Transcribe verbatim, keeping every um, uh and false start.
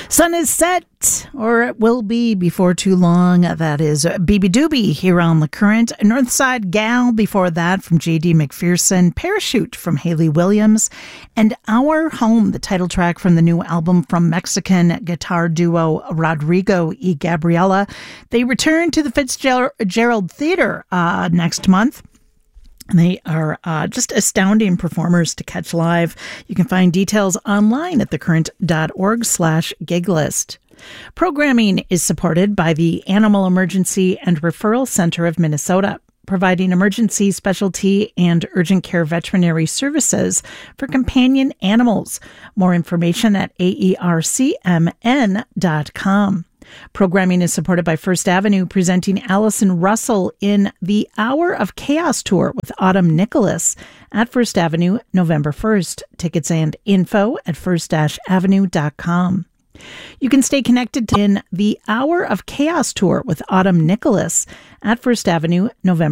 Sun is set, or it will be before too long. That is B B Doobie here on The Current. Northside Gal before that from J D McPherson. Parachute from Hayley Williams. And Our Home, the title track from the new album from Mexican guitar duo Rodrigo y Gabriela. They return to the Fitzgerald Theater uh, next month. They are uh, just astounding performers to catch live. You can find details online at thecurrent.org slash gig list. Programming is supported by the Animal Emergency and Referral Center of Minnesota, providing emergency, specialty, and urgent care veterinary services for companion animals. More information at A E R C M N dot com. Programming is supported by First Avenue, presenting Allison Russell in the Hour of Chaos tour with Autumn Nicholas at First Avenue, November first. Tickets and info at first avenue dot com. You can stay connected in the Hour of Chaos tour with Autumn Nicholas at First Avenue, November